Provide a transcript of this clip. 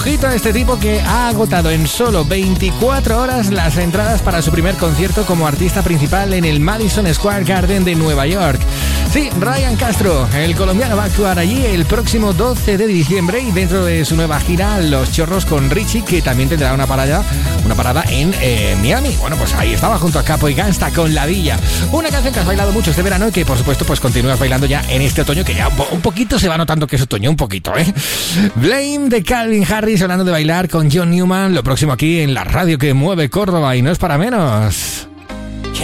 Ojito a este tipo que ha agotado en solo 24 horas las entradas para su primer concierto como artista principal en el Madison Square Garden de Nueva York. Sí, Ryan Castro, el colombiano, va a actuar allí el próximo 12 de diciembre y dentro de su nueva gira Los Chorros con Richie, que también tendrá una parada en Miami. Bueno, pues ahí estaba junto a Capo y Gangsta con La Villa. Una canción que has bailado mucho este verano y que por supuesto pues continúas bailando ya en este otoño, que ya un poquito se va notando que es otoño, un poquito, ¿eh? Blame de Calvin Harris, hablando de bailar con John Newman, lo próximo aquí en la radio que mueve Córdoba y no es para menos.